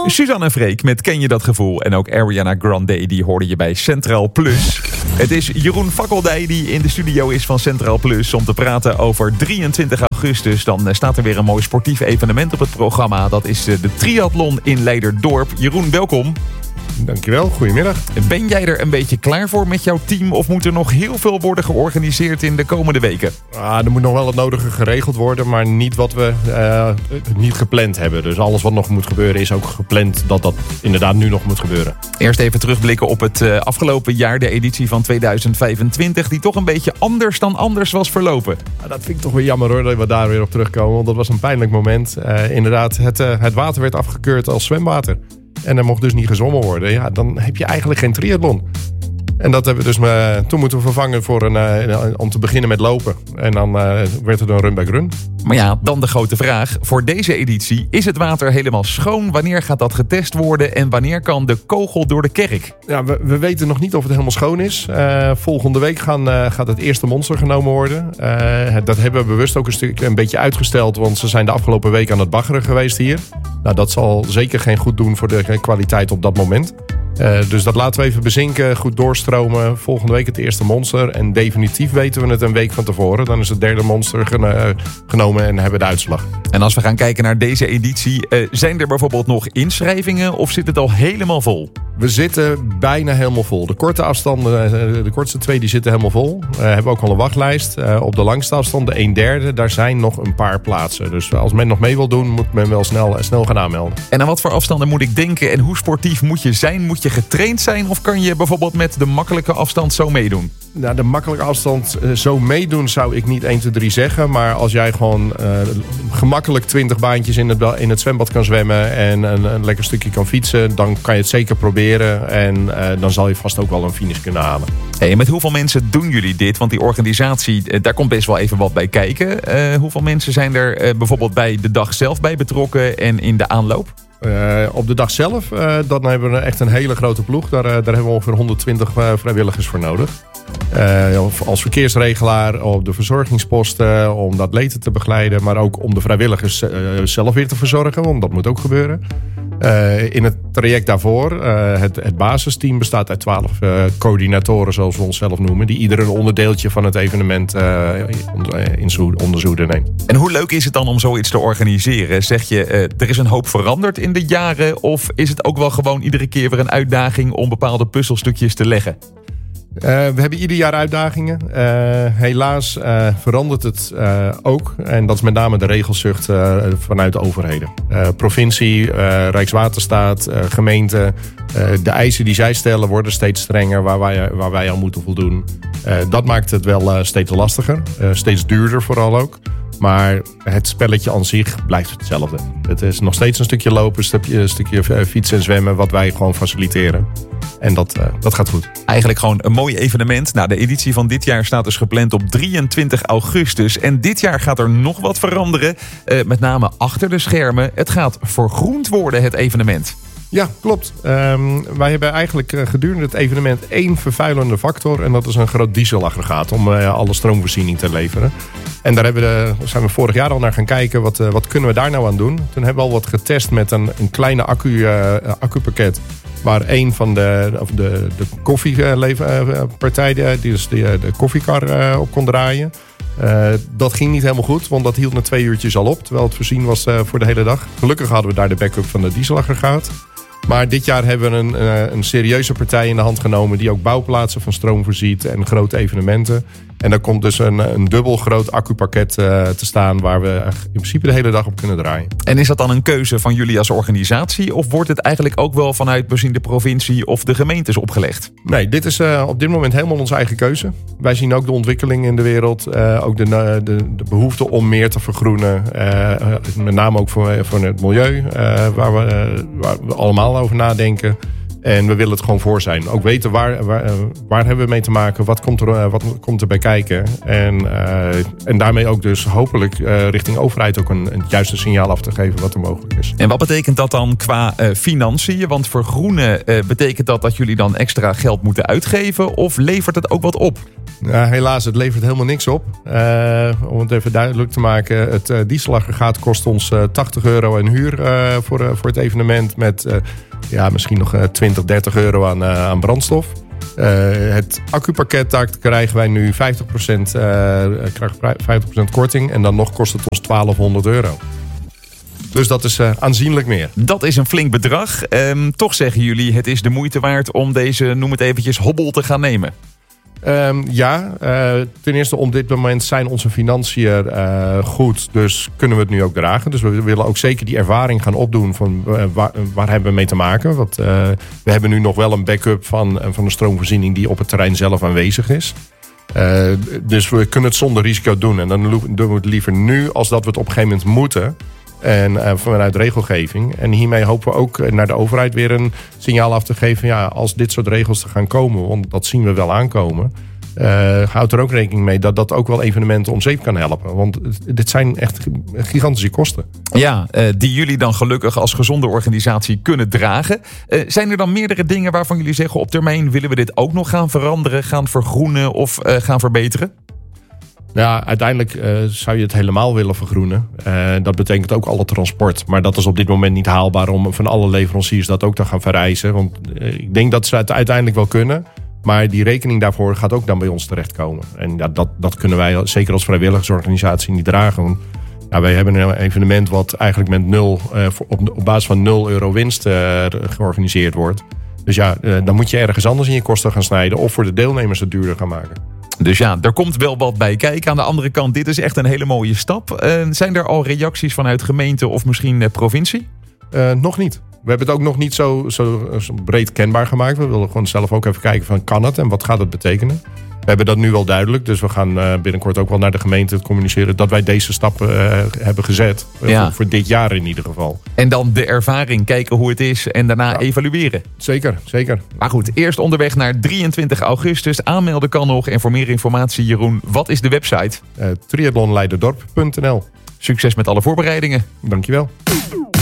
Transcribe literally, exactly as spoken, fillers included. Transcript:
Suzanne en Freek met Ken je dat gevoel? En ook Ariana Grande, die hoorde je bij Centraal Plus. Het is Jeroen Fakkeldij die in de studio is van Centraal Plus om te praten over drieëntwintig augustus. Dan staat er weer een mooi sportief evenement op het programma. Dat is de triathlon in Leiderdorp. Jeroen, welkom. Dankjewel, goedemiddag. Ben jij er een beetje klaar voor met jouw team of moet er nog heel veel worden georganiseerd in de komende weken? Ah, er moet nog wel het nodige geregeld worden, maar niet wat we uh, niet gepland hebben. Dus alles wat nog moet gebeuren is ook gepland dat dat inderdaad nu nog moet gebeuren. Eerst even terugblikken op het uh, afgelopen jaar, de editie van tweeduizend vijfentwintig, die toch een beetje anders dan anders was verlopen. Ah, dat vind ik toch weer jammer hoor, dat we daar weer op terugkomen, want dat was een pijnlijk moment. Uh, inderdaad, het, uh, het water werd afgekeurd als zwemwater. En er mocht dus niet gezwommen worden. Ja, dan heb je eigenlijk geen triathlon. En dat hebben we dus uh, toen moeten we vervangen voor een, uh, om te beginnen met lopen. En dan uh, werd het een run-back-run. Maar ja, dan de grote vraag. Voor deze editie, is het water helemaal schoon? Wanneer gaat dat getest worden? En wanneer kan de kogel door de kerk? Ja, we, we weten nog niet of het helemaal schoon is. Uh, volgende week gaan, uh, gaat het eerste monster genomen worden. Uh, dat hebben we bewust ook een, stuk, een beetje uitgesteld. Want ze zijn de afgelopen week aan het baggeren geweest hier. Nou, dat zal zeker geen goed doen voor de kwaliteit op dat moment. Uh, dus dat laten we even bezinken, goed doorstromen. Volgende week het eerste monster. En definitief weten we het een week van tevoren. Dan is het derde monster gen- genomen en hebben we de uitslag. En als we gaan kijken naar deze editie, uh, zijn er bijvoorbeeld nog inschrijvingen of zit het al helemaal vol? We zitten bijna helemaal vol. De korte afstanden, de kortste twee, die zitten helemaal vol. We uh, hebben ook al een wachtlijst. Uh, op de langste afstand, de een derde, daar zijn nog een paar plaatsen. Dus als men nog mee wil doen, moet men wel snel, snel gaan aanmelden. En aan wat voor afstanden moet ik denken en hoe sportief moet je zijn? Moet je getraind zijn of kan je bijvoorbeeld met de makkelijke afstand zo meedoen? Nou, de makkelijke afstand uh, zo meedoen zou ik niet één, twee, drie zeggen. Maar als jij gewoon uh, gemakkelijk twintig baantjes in het, in het zwembad kan zwemmen en een, een lekker stukje kan fietsen, dan kan je het zeker proberen. En uh, dan zal je vast ook wel een finish kunnen halen. Hey, met hoeveel mensen doen jullie dit? Want die organisatie, daar komt best wel even wat bij kijken. Uh, hoeveel mensen zijn er uh, bijvoorbeeld bij de dag zelf bij betrokken en in de aanloop? Uh, op de dag zelf, uh, dan hebben we echt een hele grote ploeg. Daar, uh, daar hebben we ongeveer honderdtwintig uh, vrijwilligers voor nodig. Uh, als verkeersregelaar op de verzorgingsposten, om de atleten te begeleiden, maar ook om de vrijwilligers uh, zelf weer te verzorgen, want dat moet ook gebeuren. Uh, in het traject daarvoor, uh, het, het basisteam bestaat uit twaalf uh, coördinatoren, zoals we onszelf noemen, die ieder een onderdeeltje van het evenement uh, in onder zijn hoede neemt. En hoe leuk is het dan om zoiets te organiseren? Zeg je, uh, er is een hoop veranderd in de jaren, of is het ook wel gewoon iedere keer weer een uitdaging om bepaalde puzzelstukjes te leggen? Uh, we hebben ieder jaar uitdagingen. Uh, helaas uh, verandert het uh, ook. En dat is met name de regelzucht uh, vanuit de overheden. Uh, provincie, uh, Rijkswaterstaat, uh, gemeente. Uh, de eisen die zij stellen worden steeds strenger waar wij, waar wij aan moeten voldoen. Uh, dat maakt het wel uh, steeds lastiger. Uh, steeds duurder vooral ook. Maar het spelletje aan zich blijft hetzelfde. Het is nog steeds een stukje lopen, een stukje, een stukje fietsen en zwemmen, wat wij gewoon faciliteren. En dat, uh, dat gaat goed. Eigenlijk gewoon een mooi evenement. Nou, de editie van dit jaar staat dus gepland op drieëntwintig augustus. En dit jaar gaat er nog wat veranderen. Uh, met name achter de schermen. Het gaat vergroend worden, het evenement. Ja, klopt. Um, wij hebben eigenlijk uh, gedurende het evenement één vervuilende factor. En dat is een groot dieselaggregaat om uh, alle stroomvoorziening te leveren. En daar hebben we, zijn we vorig jaar al naar gaan kijken. Wat, uh, wat kunnen we daar nou aan doen? Toen hebben we al wat getest met een, een kleine accu, uh, accupakket. Waar een van de, of de, de koffiepartijen, die dus de, de koffiekar uh, op kon draaien. Uh, dat ging niet helemaal goed, want dat hield na twee uurtjes al op. Terwijl het voorzien was uh, voor de hele dag. Gelukkig hadden we daar de backup van de dieselaggregaat. Maar dit jaar hebben we een, uh, een serieuze partij in de hand genomen die ook bouwplaatsen van stroom voorziet en grote evenementen. En daar komt dus een, een dubbel groot accupakket uh, te staan waar we in principe de hele dag op kunnen draaien. En is dat dan een keuze van jullie als organisatie of wordt het eigenlijk ook wel vanuit misschien de provincie of de gemeentes opgelegd? Nee, dit is uh, op dit moment helemaal onze eigen keuze. Wij zien ook de ontwikkeling in de wereld, uh, ook de, de, de behoefte om meer te vergroenen. Uh, met name ook voor, voor het milieu, uh, waar, we, uh, waar we allemaal over nadenken. En we willen het gewoon voor zijn. Ook weten waar, waar, waar hebben we mee te maken, wat komt er, wat komt er bij kijken. En, uh, en daarmee ook dus hopelijk uh, richting overheid ook een, een juiste signaal af te geven wat er mogelijk is. En wat betekent dat dan qua uh, financiën? Want voor groene uh, betekent dat dat jullie dan extra geld moeten uitgeven? Of levert het ook wat op? Ja, helaas, het levert helemaal niks op. Uh, om het even duidelijk te maken. Het uh, dieselaggregaat kost ons uh, tachtig euro in huur uh, voor, uh, voor het evenement. Met uh, ja, misschien nog uh, twintig, dertig euro aan, uh, aan brandstof. Uh, het accupakket, daar krijgen wij nu vijftig procent, uh, vijftig procent korting. En dan nog kost het ons twaalfhonderd euro. Dus dat is uh, aanzienlijk meer. Dat is een flink bedrag. Um, toch zeggen jullie, het is de moeite waard om deze, noem het eventjes, hobbel te gaan nemen. Um, ja, uh, ten eerste op dit moment zijn onze financiën uh, goed, dus kunnen we het nu ook dragen. Dus we willen ook zeker die ervaring gaan opdoen van uh, waar, waar hebben we mee te maken. Want uh, we hebben nu nog wel een backup van, van de stroomvoorziening die op het terrein zelf aanwezig is. Uh, dus we kunnen het zonder risico doen. En dan doen we het liever nu als dat we het op een gegeven moment moeten. En uh, vanuit regelgeving. En hiermee hopen we ook naar de overheid weer een signaal af te geven. Ja, als dit soort regels te gaan komen, want dat zien we wel aankomen. Uh, houdt er ook rekening mee dat dat ook wel evenementen om zeep kan helpen. Want dit zijn echt gigantische kosten. Ja, uh, die jullie dan gelukkig als gezonde organisatie kunnen dragen. Uh, zijn er dan meerdere dingen waarvan jullie zeggen op termijn willen we dit ook nog gaan veranderen, gaan vergroenen of uh, gaan verbeteren? Ja, uiteindelijk uh, zou je het helemaal willen vergroenen. Uh, dat betekent ook alle transport. Maar dat is op dit moment niet haalbaar om van alle leveranciers dat ook te gaan vereisen. Want uh, ik denk dat ze het uiteindelijk wel kunnen. Maar die rekening daarvoor gaat ook dan bij ons terechtkomen. En ja, dat, dat kunnen wij zeker als vrijwilligersorganisatie niet dragen. Want ja, wij hebben een evenement wat eigenlijk met nul, uh, op, op basis van nul euro winst uh, georganiseerd wordt. Dus ja, uh, dan moet je ergens anders in je kosten gaan snijden. Of voor de deelnemers het duurder gaan maken. Dus ja, er komt wel wat bij kijken. Aan de andere kant, dit is echt een hele mooie stap. Uh, zijn er al reacties vanuit gemeente of misschien uh, provincie? Uh, nog niet. We hebben het ook nog niet zo, zo, zo breed kenbaar gemaakt. We willen gewoon zelf ook even kijken van kan het en wat gaat het betekenen. We hebben dat nu wel duidelijk. Dus we gaan uh, binnenkort ook wel naar de gemeente communiceren dat wij deze stappen uh, hebben gezet. Ja. Voor, voor dit jaar in ieder geval. En dan de ervaring, kijken hoe het is en daarna ja. evalueren. Zeker, zeker. Maar goed, eerst onderweg naar drieëntwintig augustus. Aanmelden kan nog. En voor meer informatie, Jeroen, wat is de website? Uh, triathlonleiderdorp punt n l. Succes met alle voorbereidingen. Dankjewel.